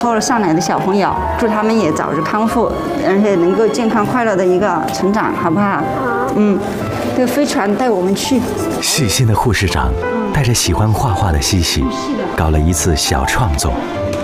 后上来的小朋友，祝他们也早日康复，而且能够健康快乐的一个成长，好不好？好。这个飞船带我们去。 细心的护士长带着喜欢画画的西西，搞了一次小创作。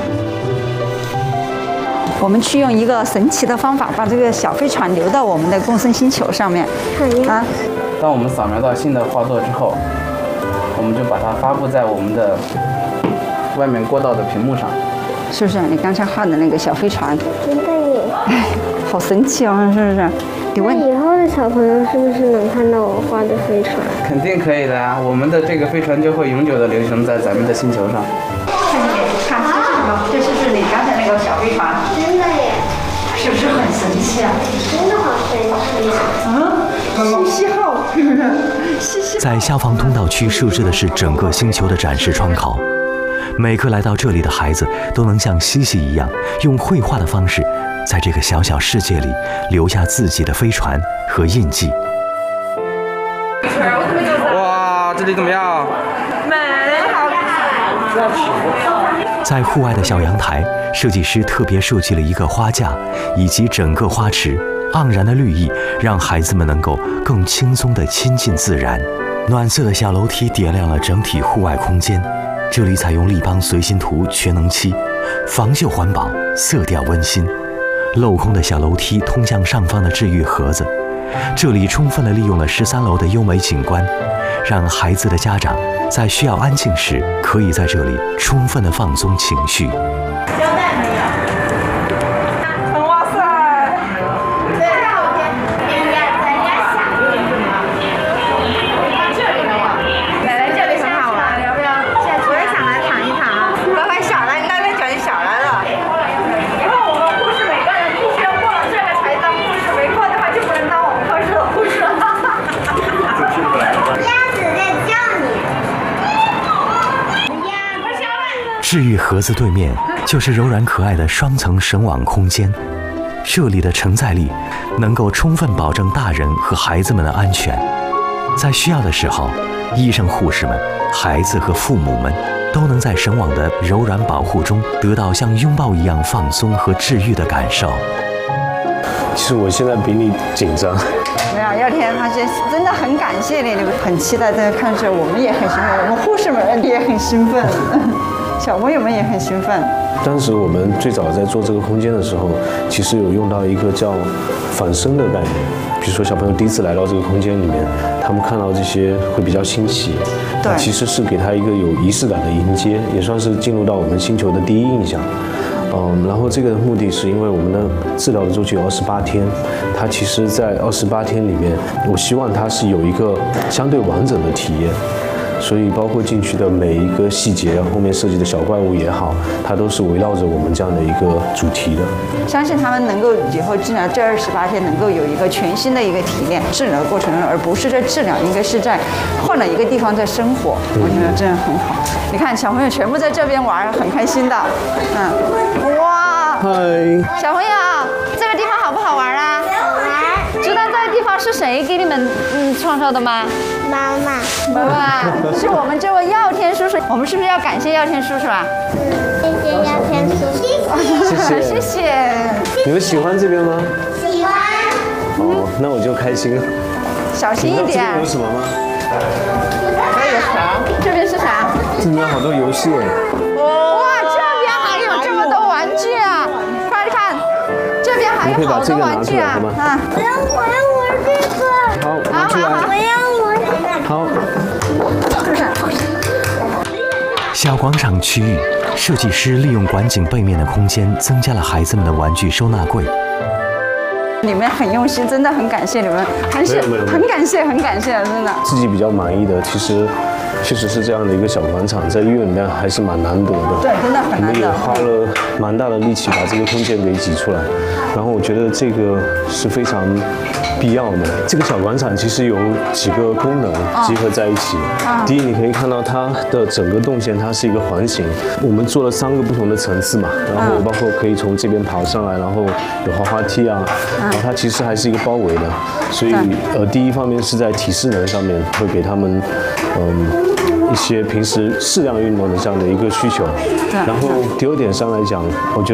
我们去用一个神奇的方法，把这个小飞船留到我们的共生星球上面。啊！ 当我们扫描到新的画作之后，我们就把它发布在我们的外面过道的屏幕上。 是不是你刚才画的那个小飞船？ 真的耶！ 哎，好神奇哦，是不是？你问以后的小朋友是不是能看到我画的飞船？ 肯定可以的啊！我们的这个飞船就会永久的留存在咱们的星球上。 看这是什么？这是你刚才那个小飞船。 真的耶！ 是不是很神奇啊？ 真的好神奇啊！ 西西号，西西。 在消防通道区设置的是整个星球的展示窗口。每个来到这里的孩子都能像西西一样，用绘画的方式，在这个小小世界里留下自己的飞船和印记。 哇，这里怎么样？ 美好。 在户外的小阳台，设计师特别设计了一个花架，以及整个花池，盎然的绿意让孩子们能够更轻松地亲近自然。暖色的小楼梯点亮了整体户外空间。这里采用立邦随心图全能漆，防锈环保，色调温馨。镂空的小楼梯通向上方的治愈盒子，这里充分地利用了13楼的优美景观，让孩子的家长在需要安静时，可以在这里充分地放松情绪。 胶带没有？哇塞！对，人家想这里的吗？奶奶这里很好玩，要不要？我也想来躺一躺。刚才小来，刚才讲小来了。以后我们护士每个人必须要过了这个才当护士，没过的话就不能当我们科室的护士了。 鸭子在叫你。 治愈盒子对面就是柔软可爱的双层绳网空间，这里的承载力能够充分保证大人和孩子们的安全。在需要的时候，医生、护士们、孩子和父母们都能在绳网的柔软保护中得到像拥抱一样放松和治愈的感受。 其实我现在比你紧张。 没有，耀天，他真的很感谢你，你们很期待在看这，我们也很兴奋，我们护士们也很兴奋，小朋友们也很兴奋。 当时我们最早在做这个空间的时候，其实有用到一个叫反身的概念。比如说小朋友第一次来到这个空间里面，他们看到这些会比较新奇， 对， 其实是给他一个有仪式感的迎接，也算是进入到我们星球的第一印象。然后这个的目的是因为我们的治疗的周期有28天，它其实在28天里面，我希望它是有一个相对完整的体验。所以包括进去的每一个细节，后面设计的小怪物也好，它都是围绕着我们这样的一个主题的。 相信他们能够以后治疗这28天能够有一个全新的一个体验，治疗的过程中，而不是在治疗，应该是在换了一个地方在生活。我觉得这样很好。你看小朋友全部在这边玩，很开心的。哇！ 嗨， 小朋友，这个地方好不好玩啊？ 好玩。 知道这个地方是谁给你们创造的吗？ 妈妈。 妈妈，是我们这位耀天叔叔。我们是不是要感谢耀天叔叔啊？ 谢谢耀天叔叔。 谢谢。 谢谢。 你们喜欢这边吗？ 喜欢。 哦，那我就开心了。 小心一点。 这边有什么吗？ 这有啥？这边是啥？ 这边有好多游戏哎。 哇，这边还有这么多玩具啊！快看，这边还有好多玩具啊！啊， 我要玩这个。 好，拿出来。 我要玩。 好。 小广场区域，设计师利用馆景背面的空间，增加了孩子们的玩具收纳柜。 你们很用心，真的很感谢你们，很感谢，很感谢，真的。 自己比较满意的，其实确实是这样的一个小广场，在医院里面还是蛮难得的。 对，真的很难得。 我们也花了蛮大的力气把这个空间给挤出来，然后我觉得这个是非常必要的。这个小广场其实有几个功能集合在一起。第一，你可以看到它的整个动线，它是一个环形，我们做了3个不同的层次嘛，然后包括可以从这边爬上来，然后有滑滑梯啊，然后它其实还是一个包围的，所以第一方面是在体适能上面会给他们一些平时适量运动的这样的一个需求，然后第二点上来讲，我觉得